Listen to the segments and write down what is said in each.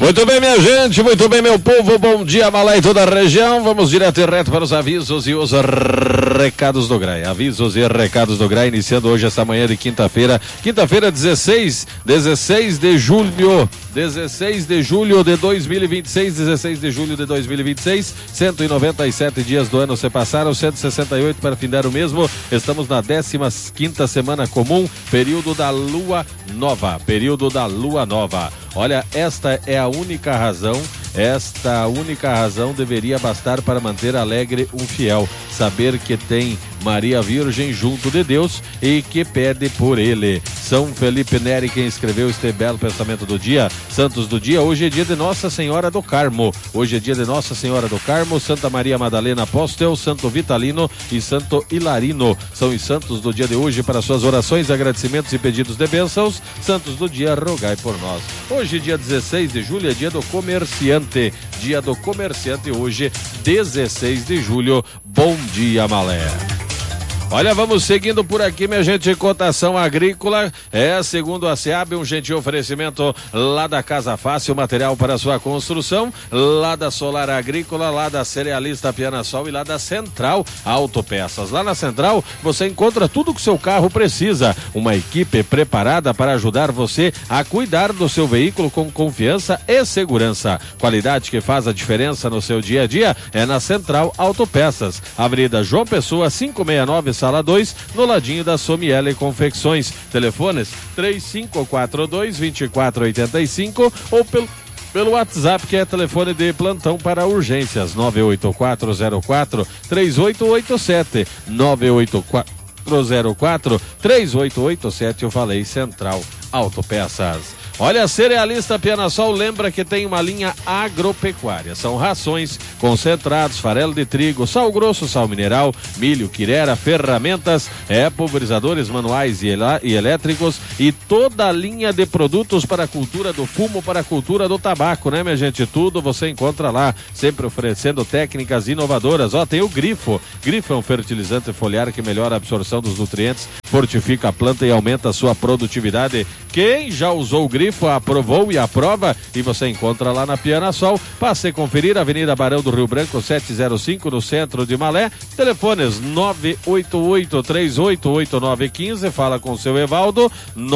Muito bem, minha gente, muito bem, meu povo, bom dia, Malé e toda a região. Vamos direto e reto para os avisos e os recados do GRAI. Avisos e recados do GRAI, iniciando hoje essa manhã de quinta-feira, 16 de julho. 16 de julho de 2026, 16 de julho de 2026, 197 dias do ano se passaram, 168 para findar o mesmo. Estamos na 15ª semana comum, período da lua nova, Olha, esta única razão deveria bastar para manter alegre um fiel, saber que tem Maria Virgem junto de Deus e que pede por ele. São Felipe Neri quem escreveu este belo pensamento do dia. Santos do dia, hoje é dia de Nossa Senhora do Carmo, Santa Maria Madalena Apóstol, Santo Vitalino e Santo Hilarino, são os santos do dia de hoje. Para suas orações, agradecimentos e pedidos de bênçãos, santos do dia, rogai por nós. Hoje, dia 16 de julho, é dia do comerciante, hoje, 16 de julho, bom dia, Malé. Olha, vamos seguindo por aqui, minha gente, cotação agrícola, segundo a SEAB, um gentil oferecimento lá da Casa Fácil, material para sua construção, lá da Solar Agrícola, lá da Cerealista Pianasol e lá da Central Autopeças. Lá na Central, você encontra tudo que o seu carro precisa, uma equipe preparada para ajudar você a cuidar do seu veículo com confiança e segurança. Qualidade que faz a diferença no seu dia a dia é na Central Autopeças, Avenida João Pessoa, 569, Sala 2, no ladinho da Somiele Confecções. Telefones 3542-2485 ou pelo WhatsApp, que é telefone de plantão para urgências, 98404-3887, 98404-3887, eu falei Central Autopeças. Olha, a Cerealista Pianasol lembra que tem uma linha agropecuária. São rações, concentrados, farelo de trigo, sal grosso, sal mineral, milho, quirera, ferramentas, pulverizadores manuais e elétricos e toda a linha de produtos para a cultura do fumo, para a cultura do tabaco, né, minha gente? Tudo você encontra lá, sempre oferecendo técnicas inovadoras. Tem o Grifo. Grifo é um fertilizante foliar que melhora a absorção dos nutrientes, fortifica a planta e aumenta a sua produtividade. Quem já usou o Grifo aprovou e aprova, e você encontra lá na Pianasol. Passe a conferir, Avenida Barão do Rio Branco 705, no centro de Malé. Telefones 988388915, fala com o seu Evaldo,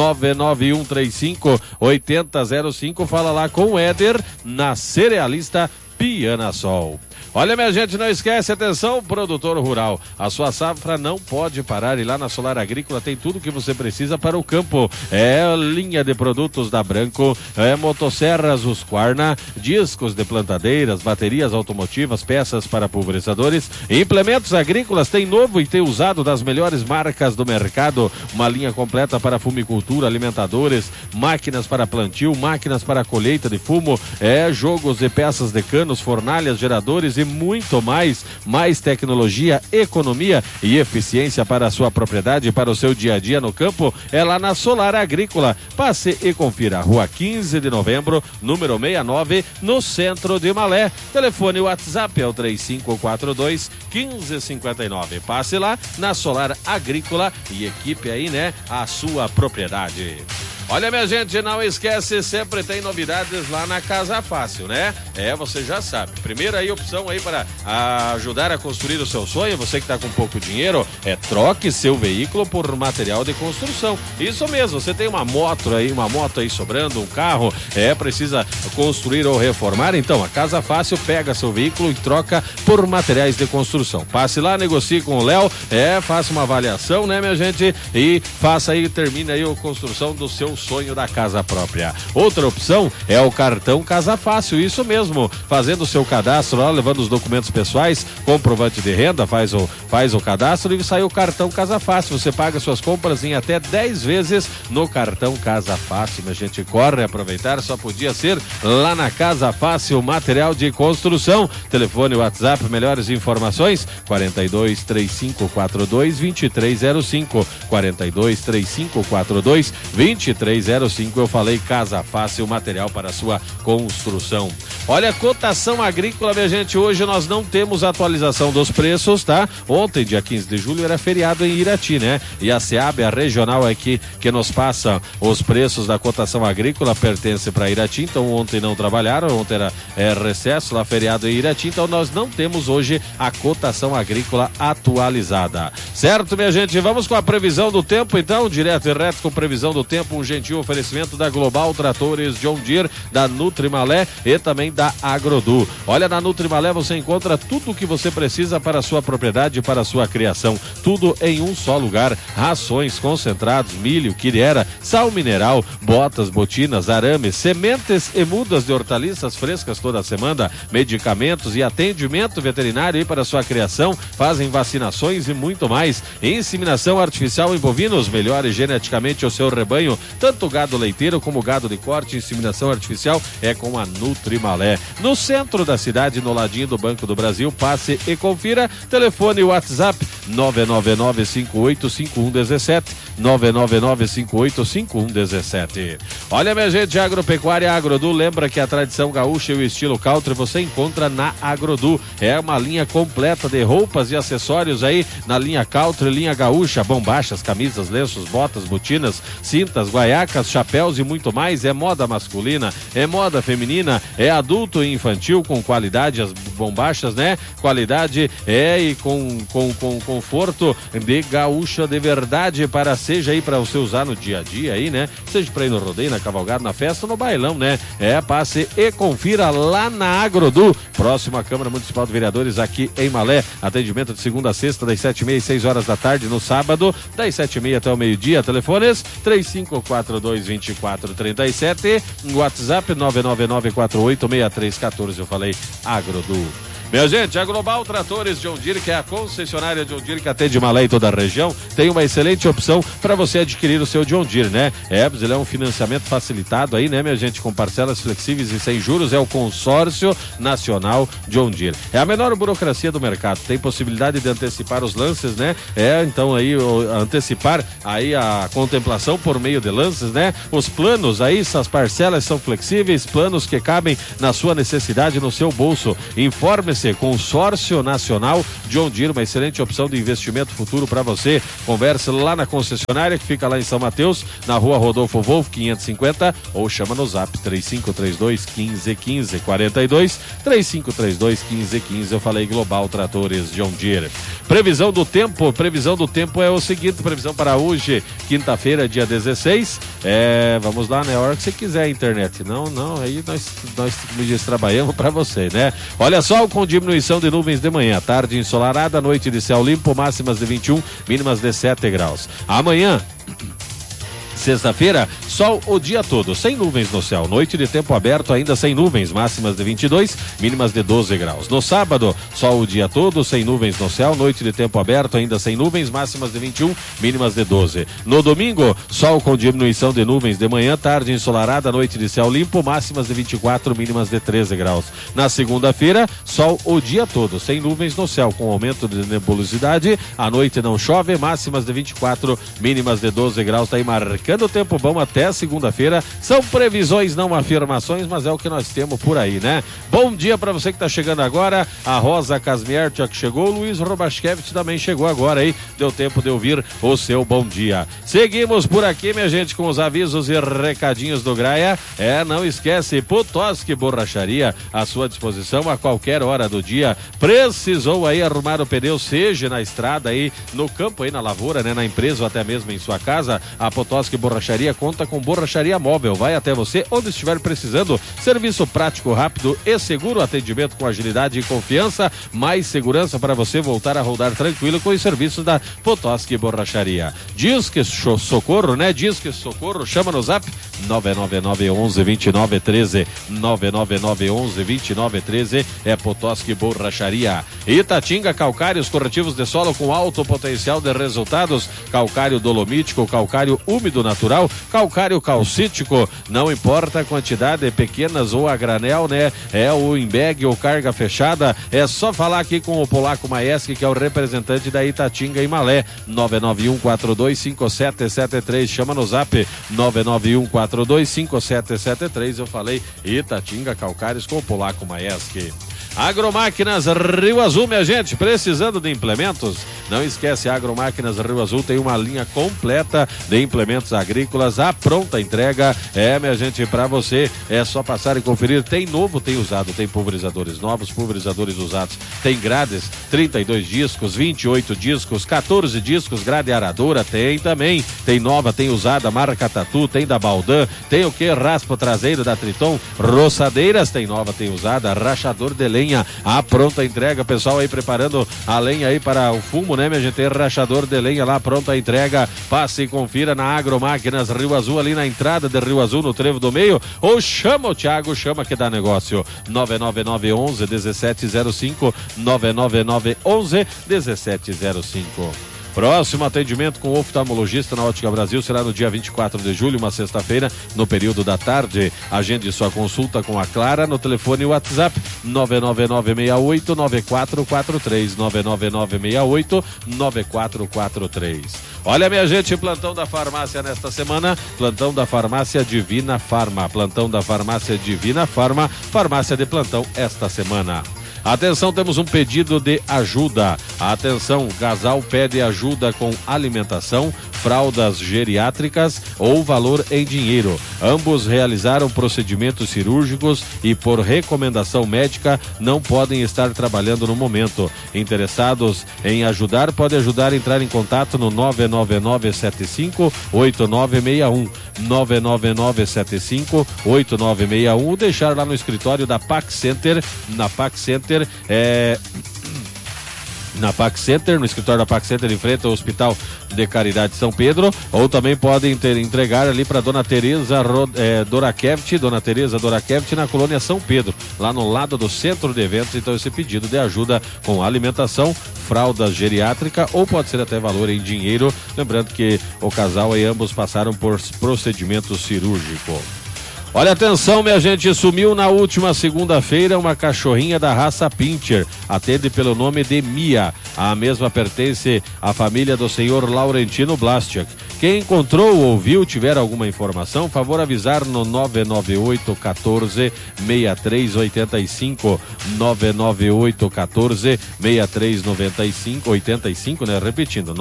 991358005, fala lá com o Éder na Cerealista Pianasol. Olha, minha gente, não esquece, atenção, produtor rural, a sua safra não pode parar, e lá na Solar Agrícola tem tudo que você precisa para o campo. Linha de produtos da Branco, motosserras Husqvarna, discos de plantadeiras, baterias automotivas, peças para pulverizadores, implementos agrícolas, tem novo e tem usado das melhores marcas do mercado, uma linha completa para fumicultura, alimentadores, máquinas para plantio, máquinas para colheita de fumo, jogos e peças de canos, fornalhas, geradores e muito mais tecnologia, economia e eficiência para a sua propriedade, para o seu dia a dia no campo, é lá na Solar Agrícola. Passe e confira, Rua 15 de Novembro, número 69, no centro de Malé. Telefone e WhatsApp é o 3542-1559. Passe lá na Solar Agrícola e equipe aí, né, a sua propriedade. Olha, minha gente, não esquece, sempre tem novidades lá na Casa Fácil, né? Você já sabe. Primeira aí opção aí para ajudar a construir o seu sonho, você que está com pouco dinheiro, troque seu veículo por material de construção. Isso mesmo, você tem uma moto aí sobrando, um carro, precisa construir ou reformar, então a Casa Fácil pega seu veículo e troca por materiais de construção. Passe lá, negocie com o Léo, faça uma avaliação, né, minha gente? E faça aí, termine aí a construção do seu sonho da casa própria. Outra opção é o cartão Casa Fácil, isso mesmo, fazendo o seu cadastro lá, levando os documentos pessoais, comprovante de renda, faz o cadastro e sai o cartão Casa Fácil. Você paga suas compras em até 10 vezes no cartão Casa Fácil. A gente corre aproveitar, só podia ser lá na Casa Fácil, material de construção. Telefone, WhatsApp, melhores informações, 423542-2305, 423542-2305. 3305. Eu falei Casa Fácil, material para sua construção. Olha, cotação agrícola, minha gente, hoje nós não temos atualização dos preços, tá? Ontem, dia 15 de julho, era feriado em Irati, né? E a SEAB, a regional aqui, que nos passa os preços da cotação agrícola, pertence para Irati, então ontem não trabalharam, ontem era recesso, lá feriado em Irati, então nós não temos hoje a cotação agrícola atualizada. Certo, minha gente? Vamos com a previsão do tempo, então, direto e reto com previsão do tempo, um gentil oferecimento da Global Tratores John Deere, da Nutrimalé e também da Agrodu. Olha, na Nutrimalé você encontra tudo o que você precisa para a sua propriedade e para a sua criação. Tudo em um só lugar. Rações, concentrados, milho, quirera, sal mineral, botas, botinas, arames, sementes e mudas de hortaliças frescas toda semana, medicamentos e atendimento veterinário aí para a sua criação, fazem vacinações e muito mais. Inseminação artificial em bovinos, melhore geneticamente o seu rebanho, tanto gado leiteiro como gado de corte. Inseminação artificial é com a Nutrimalé. No centro da cidade, no ladinho do Banco do Brasil, passe e confira. Telefone WhatsApp 999585117, 999585117. Olha, minha gente, Agropecuária Agrodu, lembra que a tradição gaúcha e o estilo country você encontra na Agrodu. É uma linha completa de roupas e acessórios aí na linha country, linha gaúcha, bombachas, camisas, lenços, botas, botinas, cintas, guaiacas, chapéus e muito mais. É moda masculina, é moda feminina, é adulto e infantil com qualidade, as bombachas, né? Qualidade e com conforto de gaúcha de verdade, para seja aí para você usar no dia a dia aí, né? Seja para ir no rodeio, na cavalgada, na festa, no bailão, né? Passe e confira lá na Agrodu, próximo à Câmara Municipal de Vereadores aqui em Malé. Atendimento de segunda a sexta, das 7h30 e 6 horas da tarde, no sábado, das 7h30 até o meio-dia. Telefones 3542-2437, WhatsApp 999486314. Eu falei Agrodu. Minha gente, a Global Tratores John Deere, que é a concessionária John Deere que atende Malé e toda a região, tem uma excelente opção para você adquirir o seu John Deere, né? Ele é um financiamento facilitado aí, né, minha gente, com parcelas flexíveis e sem juros. É o Consórcio Nacional John Deere. É a menor burocracia do mercado, tem possibilidade de antecipar os lances, né? Então aí, antecipar aí a contemplação por meio de lances, né? Os planos aí, essas parcelas são flexíveis, planos que cabem na sua necessidade, no seu bolso. Informe-se, Consórcio Nacional John Deere, uma excelente opção de investimento futuro para você. Converse lá na concessionária que fica lá em São Mateus, na rua Rodolfo Wolff 550, ou chama no zap 3532-1515, 42-3532-1515. Eu falei Global Tratores John Deere. Previsão do tempo é o seguinte, previsão para hoje, quinta-feira, dia 16, vamos lá, né, a hora que você quiser a internet, não, aí nós trabalhamos para você, né? Olha só, com diminuição de nuvens de manhã, tarde ensolarada, noite de céu limpo, máximas de 21, mínimas de 7 graus. Amanhã, sexta-feira, sol o dia todo, sem nuvens no céu. Noite de tempo aberto, ainda sem nuvens, máximas de 22, mínimas de 12 graus. No sábado, sol o dia todo, sem nuvens no céu. Noite de tempo aberto, ainda sem nuvens, máximas de 21, mínimas de 12. No domingo, sol com diminuição de nuvens de manhã, tarde ensolarada, noite de céu limpo, máximas de 24, mínimas de 13 graus. Na segunda-feira, sol o dia todo, sem nuvens no céu, com aumento de nebulosidade. À noite não chove, máximas de 24, mínimas de 12 graus. Tá aí marcando o tempo bom até segunda-feira. São previsões, não afirmações, mas é o que nós temos por aí, né? Bom dia para você que tá chegando agora. A Rosa Casmiertia que chegou, o Luiz Robaschkevich também chegou agora aí. Deu tempo de ouvir o seu bom dia. Seguimos por aqui, minha gente, com os avisos e recadinhos do Graia. Não esquece, Potosky Borracharia, à sua disposição a qualquer hora do dia. Precisou aí arrumar o pneu, seja na estrada aí, no campo aí, na lavoura, né? Na empresa ou até mesmo em sua casa, a Potosky Borracharia conta com borracharia móvel, vai até você onde estiver precisando. Serviço prático, rápido e seguro, atendimento com agilidade e confiança, mais segurança para você voltar a rodar tranquilo com os serviços da Potosky Borracharia. Disque Socorro, né? Disque Socorro, chama no zap 99911-2913, 99911-2913, é Potosky Borracharia. Itatinga Calcários, corretivos de solo com alto potencial de resultados, calcário dolomítico, calcário úmido na natural, calcário calcítico, não importa a quantidade, pequenas ou a granel, né? É o Imbeg ou carga fechada, é só falar aqui com o Polaco Maieski, que é o representante da Itatinga e Malé, 991425773, chama no zap, 991425773, eu falei Itatinga Calcários com o Polaco Maieski. Agromáquinas Rio Azul, minha gente, precisando de implementos? Não esquece, Agromáquinas Rio Azul tem uma linha completa de implementos agrícolas, a pronta entrega, minha gente, para você, é só passar e conferir, tem novo, tem usado, tem pulverizadores novos, pulverizadores usados, tem grades, 32 discos, 28 discos, 14 discos, grade aradora, tem também, tem nova, tem usada, marca Tatu, tem da Baldan, tem o que? Raspa traseiro da Triton, roçadeiras, tem nova, tem usada, rachador de lenha, a pronta entrega, pessoal aí preparando a lenha aí para o fumo, né, minha gente? Tem rachador de lenha lá, pronta entrega, passe e confira na Agromáquinas Rio Azul, ali na entrada de Rio Azul, no trevo do meio, ou chama o Thiago, chama que dá negócio, 99911-1705, 99911-1705. Próximo atendimento com o oftalmologista na Ótica Brasil será no dia 24 de julho, uma sexta-feira, no período da tarde. Agende sua consulta com a Clara no telefone e WhatsApp 99968-9443, 99968-9443. Olha, minha gente, plantão da farmácia nesta semana, plantão da farmácia Divina Farma, plantão da farmácia Divina Farma, farmácia de plantão esta semana. Atenção, temos um pedido de ajuda. Atenção, casal pede ajuda com alimentação, fraldas geriátricas ou valor em dinheiro. Ambos realizaram procedimentos cirúrgicos e, por recomendação médica, não podem estar trabalhando no momento. Interessados em ajudar, pode ajudar a entrar em contato no 99975-8961. 99975-8961 ou deixar lá no escritório da Pac Center, na Pac Center, no escritório da Pac Center, em frente ao Hospital de Caridade São Pedro, ou também podem entregar ali para Dona Tereza Dorakevich, na colônia São Pedro, lá no lado do centro de eventos. Então esse pedido de ajuda com alimentação, fralda geriátrica ou pode ser até valor em dinheiro, lembrando que o casal e ambos passaram por procedimento cirúrgico. Olha, atenção, minha gente, sumiu na última segunda-feira uma cachorrinha da raça Pinscher, atende pelo nome de Mia. A mesma pertence à família do senhor Laurentino Blastiak. Quem encontrou ou viu, tiver alguma informação, favor avisar no 998-14-6385, 998-14-6385, né? Repetindo,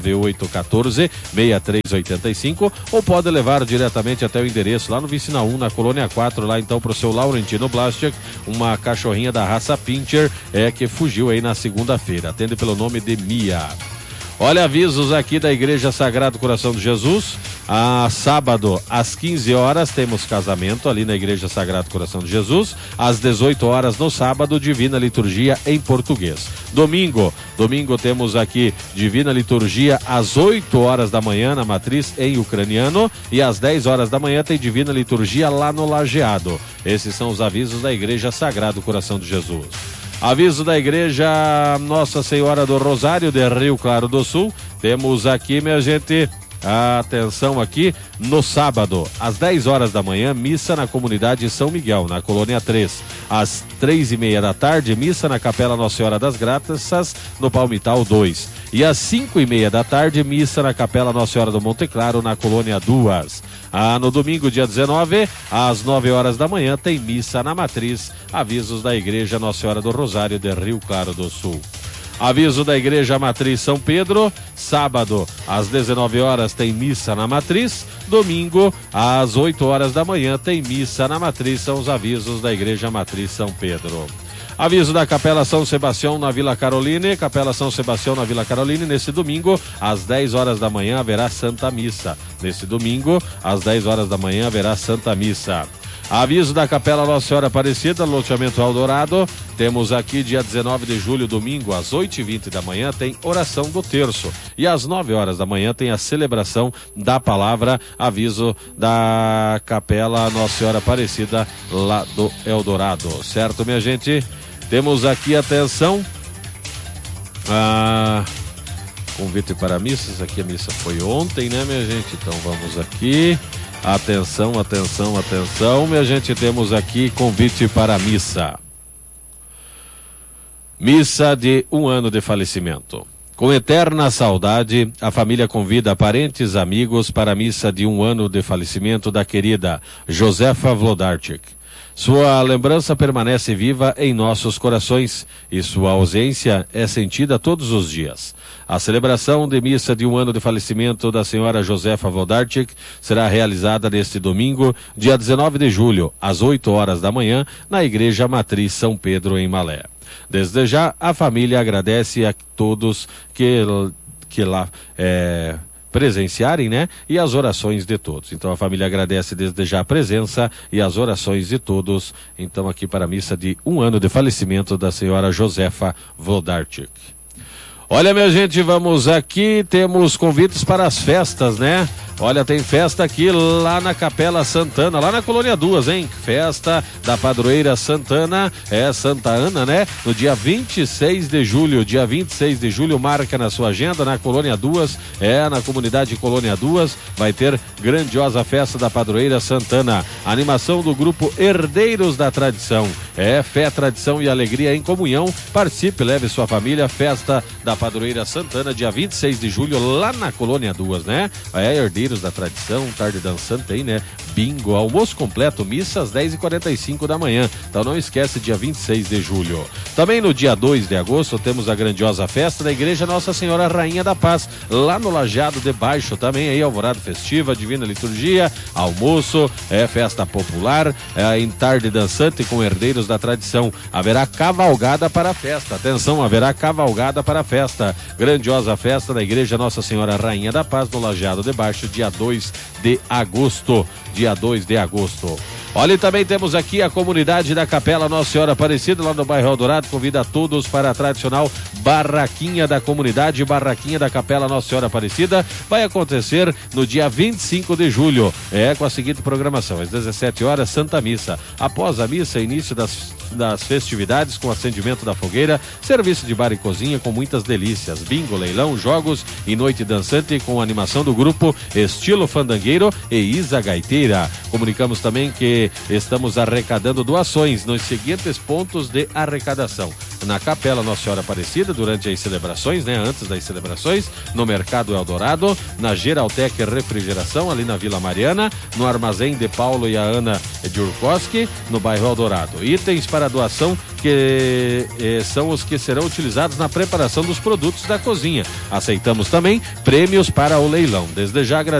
998-14-6385, ou pode levar diretamente até o endereço lá no Vicina 1, na Colônia 4, lá então pro seu Laurentino Blastiak, uma cachorrinha da raça Pinscher, que fugiu aí na segunda-feira, atende pelo nome de Mia. Olha, avisos aqui da Igreja Sagrado Coração de Jesus. Sábado, às 15 horas, temos casamento ali na Igreja Sagrado Coração de Jesus. Às 18 horas no sábado, Divina Liturgia em português. Domingo temos aqui Divina Liturgia às 8 horas da manhã na Matriz em ucraniano. E às 10 horas da manhã tem Divina Liturgia lá no Lajeado. Esses são os avisos da Igreja Sagrado Coração de Jesus. Aviso da Igreja Nossa Senhora do Rosário de Rio Claro do Sul. Temos aqui, minha gente, atenção aqui, no sábado, às 10 horas da manhã, missa na comunidade São Miguel, na Colônia 3. Às 3:30 da tarde, missa na Capela Nossa Senhora das Graças, no Palmital 2. E às 5:30 da tarde, missa na Capela Nossa Senhora do Monte Claro, na Colônia 2. No domingo, dia 19, às 9 horas da manhã, tem missa na Matriz. Avisos da Igreja Nossa Senhora do Rosário de Rio Claro do Sul. Aviso da Igreja Matriz São Pedro, sábado às 19 horas tem missa na Matriz, domingo às 8 horas da manhã tem missa na Matriz, são os avisos da Igreja Matriz São Pedro. Aviso da Capela São Sebastião na Vila Caroline, Capela São Sebastião na Vila Caroline, nesse domingo, às 10 horas da manhã haverá Santa Missa. Nesse domingo, às 10 horas da manhã haverá Santa Missa. Aviso da Capela Nossa Senhora Aparecida, loteamento Eldorado. Temos aqui dia 19 de julho, domingo, às 8:20 da manhã, tem oração do terço. E às 9 horas da manhã tem a celebração da palavra. Aviso da Capela Nossa Senhora Aparecida, lá do Eldorado. Certo, minha gente? Temos aqui, atenção. Convite para missas, aqui a missa foi ontem, né, minha gente? Então vamos aqui. Atenção, atenção, atenção, minha gente, temos aqui convite para a missa. Missa de 1 ano de falecimento. Com eterna saudade, a família convida parentes e amigos para a missa de 1 ano de falecimento da querida Josefa Wlodarczyk. Sua lembrança permanece viva em nossos corações e sua ausência é sentida todos os dias. A celebração de missa de 1 ano de falecimento da senhora Josefa Wlodarczyk será realizada neste domingo, dia 19 de julho, às 8 horas da manhã, na Igreja Matriz São Pedro, em Malé. Desde já, a família agradece a todos que lá presenciarem, né? E as orações de todos. Então a família agradece desde já a presença e as orações de todos. Então aqui para a missa de 1 ano de falecimento da senhora Josefa Wlodarczyk. Olha, minha gente, vamos aqui, temos convites para as festas, né? Olha, tem festa aqui lá na Capela Santana, lá na Colônia 2, hein? Festa da Padroeira Santana, Santa Ana, né? No dia 26 de julho, marca na sua agenda, na Colônia 2, na comunidade Colônia 2, vai ter grandiosa festa da Padroeira Santana. Animação do grupo Herdeiros da Tradição. Fé, tradição e alegria em comunhão. Participe, leve sua família, festa da Padroeira Santana, dia 26 de julho, lá na Colônia 2, né? Herdeiros da Tradição, tarde dançante aí, né? Bingo, almoço completo, missa às 10h45 da manhã. Então não esquece, dia 26 de julho. Também no dia 2 de agosto temos a grandiosa festa da Igreja Nossa Senhora Rainha da Paz, lá no Lajeado de Baixo, também aí alvorada festiva, divina liturgia, almoço, festa popular, em tarde dançante com Herdeiros da Tradição. Haverá cavalgada para a festa, atenção, haverá cavalgada para a festa. Grandiosa festa da Igreja Nossa Senhora Rainha da Paz, no Lajeado de Baixo, dia 2 de agosto. Olha, e também temos aqui a comunidade da Capela Nossa Senhora Aparecida, lá no bairro Eldorado, convida a todos para a tradicional barraquinha da comunidade, barraquinha da Capela Nossa Senhora Aparecida, vai acontecer no dia 25 de julho, com a seguinte programação, às 17 horas, Santa Missa. Após a missa, início das festividades com acendimento da fogueira, serviço de bar e cozinha com muitas delícias, bingo, leilão, jogos e noite dançante com animação do grupo Estilo Fandangueiro e Isa Gaiteira. Comunicamos também que estamos arrecadando doações nos seguintes pontos de arrecadação: na Capela Nossa Senhora Aparecida, durante as celebrações, né? Antes das celebrações, no Mercado Eldorado, na Geraltec Refrigeração, ali na Vila Mariana, no Armazém de Paulo e a Ana Djurkowski, no bairro Eldorado. Itens para doação que são os que serão utilizados na preparação dos produtos da cozinha. Aceitamos também prêmios para o leilão. Desde já